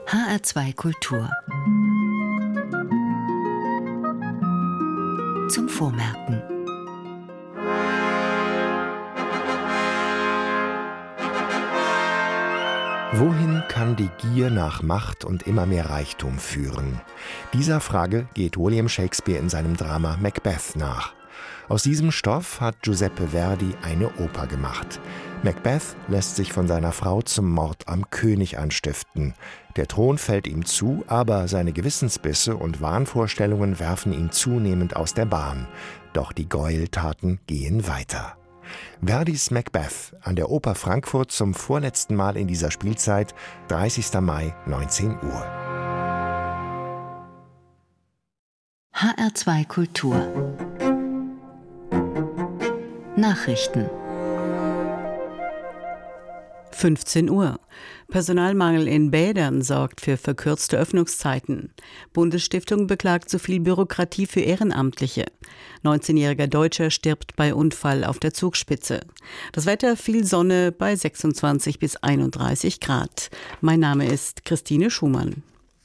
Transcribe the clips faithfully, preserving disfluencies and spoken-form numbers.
H R zwei Kultur. Zum Vormerken. Wohin kann die Gier nach Macht und immer mehr Reichtum führen? Dieser Frage geht William Shakespeare in seinem Drama Macbeth nach. Aus diesem Stoff hat Giuseppe Verdi eine Oper gemacht. Macbeth lässt sich von seiner Frau zum Mord am König anstiften. Der Thron fällt ihm zu, aber seine Gewissensbisse und Wahnvorstellungen werfen ihn zunehmend aus der Bahn. Doch die Gräueltaten gehen weiter. Verdis Macbeth an der Oper Frankfurt zum vorletzten Mal in dieser Spielzeit, dreißigster Mai, neunzehn Uhr. H R zwei Kultur. Nachrichten. fünfzehn Uhr. Personalmangel in Bädern sorgt für verkürzte Öffnungszeiten. Bundesstiftung beklagt zu viel Bürokratie für Ehrenamtliche. neunzehnjähriger Deutscher stirbt bei Unfall auf der Zugspitze. Das Wetter: viel Sonne bei sechsundzwanzig bis einunddreißig Grad. Mein Name ist Christine Schumann.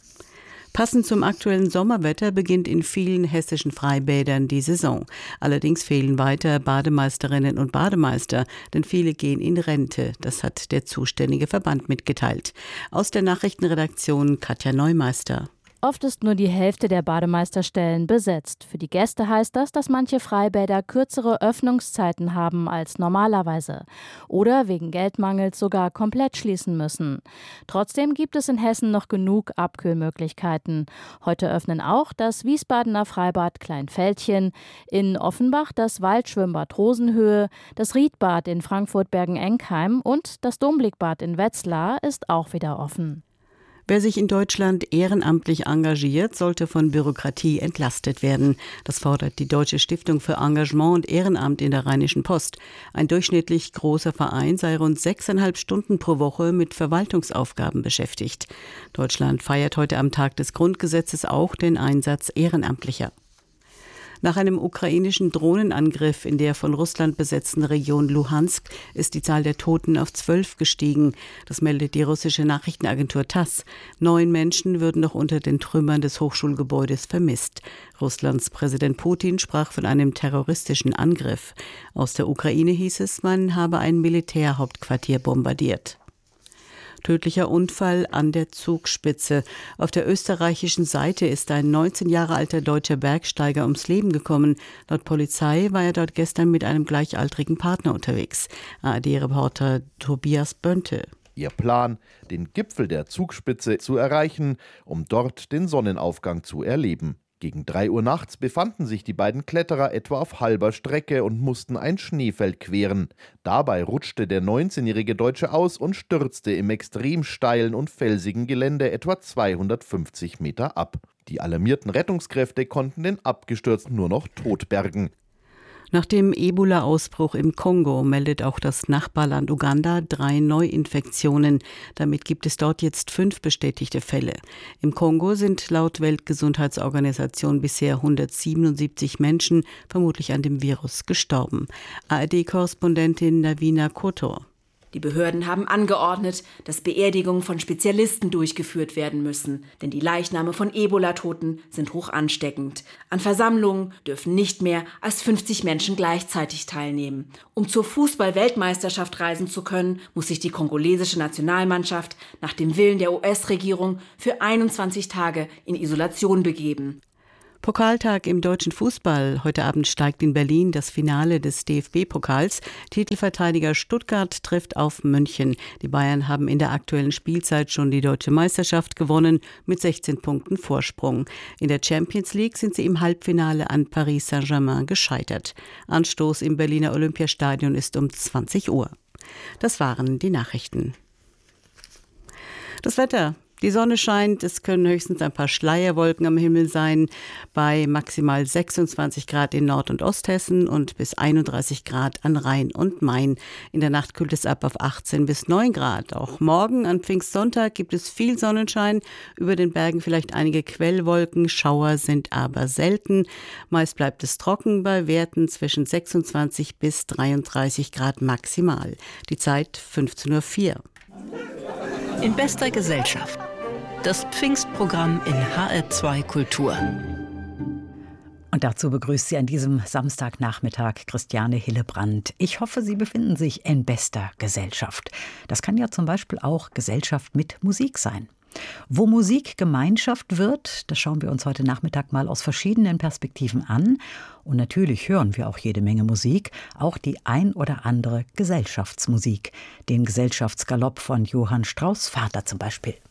Passend zum aktuellen Sommerwetter beginnt in vielen hessischen Freibädern die Saison. Allerdings fehlen weiter Bademeisterinnen und Bademeister, denn viele gehen in Rente. Das hat der zuständige Verband mitgeteilt. Aus der Nachrichtenredaktion Katja Neumeister. Oft ist nur die Hälfte der Bademeisterstellen besetzt. Für die Gäste heißt das, dass manche Freibäder kürzere Öffnungszeiten haben als normalerweise oder wegen Geldmangels sogar komplett schließen müssen. Trotzdem gibt es in Hessen noch genug Abkühlmöglichkeiten. Heute öffnen auch das Wiesbadener Freibad Kleinfeldchen, in Offenbach das Waldschwimmbad Rosenhöhe, das Riedbad in Frankfurt-Bergen-Enkheim und das Domblickbad in Wetzlar ist auch wieder offen. Wer sich in Deutschland ehrenamtlich engagiert, sollte von Bürokratie entlastet werden. Das fordert die Deutsche Stiftung für Engagement und Ehrenamt in der Rheinischen Post. Ein durchschnittlich großer Verein sei rund sechseinhalb Stunden pro Woche mit Verwaltungsaufgaben beschäftigt. Deutschland feiert heute am Tag des Grundgesetzes auch den Einsatz Ehrenamtlicher. Nach einem ukrainischen Drohnenangriff in der von Russland besetzten Region Luhansk ist die Zahl der Toten auf zwölf gestiegen. Das meldet die russische Nachrichtenagentur TASS. Neun Menschen würden noch unter den Trümmern des Hochschulgebäudes vermisst. Russlands Präsident Putin sprach von einem terroristischen Angriff. Aus der Ukraine hieß es, man habe ein Militärhauptquartier bombardiert. Tödlicher Unfall an der Zugspitze. Auf der österreichischen Seite ist ein neunzehn Jahre alter deutscher Bergsteiger ums Leben gekommen. Laut Polizei war er dort gestern mit einem gleichaltrigen Partner unterwegs. A R D-Reporter Tobias Bönte. Ihr Plan: den Gipfel der Zugspitze zu erreichen, um dort den Sonnenaufgang zu erleben. Gegen drei Uhr nachts befanden sich die beiden Kletterer etwa auf halber Strecke und mussten ein Schneefeld queren. Dabei rutschte der neunzehnjährige Deutsche aus und stürzte im extrem steilen und felsigen Gelände etwa zweihundertfünfzig Meter ab. Die alarmierten Rettungskräfte konnten den Abgestürzten nur noch tot bergen. Nach dem Ebola-Ausbruch im Kongo meldet auch das Nachbarland Uganda drei Neuinfektionen. Damit gibt es dort jetzt fünf bestätigte Fälle. Im Kongo sind laut Weltgesundheitsorganisation bisher hundertsiebenundsiebzig Menschen vermutlich an dem Virus gestorben. A R D-Korrespondentin Navina Kotor. Die Behörden haben angeordnet, dass Beerdigungen von Spezialisten durchgeführt werden müssen, denn die Leichname von Ebola-Toten sind hoch ansteckend. An Versammlungen dürfen nicht mehr als fünfzig Menschen gleichzeitig teilnehmen. Um zur Fußball-Weltmeisterschaft reisen zu können, muss sich die kongolesische Nationalmannschaft nach dem Willen der U S-Regierung für einundzwanzig Tage in Isolation begeben. Pokaltag im deutschen Fußball. Heute Abend steigt in Berlin das Finale des D F B-Pokals. Titelverteidiger Stuttgart trifft auf München. Die Bayern haben in der aktuellen Spielzeit schon die deutsche Meisterschaft gewonnen mit sechzehn Punkten Vorsprung. In der Champions League sind sie im Halbfinale an Paris Saint-Germain gescheitert. Anstoß im Berliner Olympiastadion ist um zwanzig Uhr. Das waren die Nachrichten. Das Wetter. Die Sonne scheint, es können höchstens ein paar Schleierwolken am Himmel sein, bei maximal sechsundzwanzig Grad in Nord- und Osthessen und bis einunddreißig Grad an Rhein und Main. In der Nacht kühlt es ab auf achtzehn bis neun Grad. Auch morgen an Pfingstsonntag gibt es viel Sonnenschein, über den Bergen vielleicht einige Quellwolken, Schauer sind aber selten. Meist bleibt es trocken bei Werten zwischen sechsundzwanzig bis dreiunddreißig Grad maximal. Die Zeit fünfzehn Uhr vier. In bester Gesellschaft. Das Pfingstprogramm in H R zwei Kultur. Und dazu begrüßt Sie an diesem Samstagnachmittag Christiane Hillebrand. Ich hoffe, Sie befinden sich in bester Gesellschaft. Das kann ja zum Beispiel auch Gesellschaft mit Musik sein. Wo Musik Gemeinschaft wird, das schauen wir uns heute Nachmittag mal aus verschiedenen Perspektiven an. Und natürlich hören wir auch jede Menge Musik, auch die ein oder andere Gesellschaftsmusik. Den Gesellschaftsgalopp von Johann Strauss Vater zum Beispiel.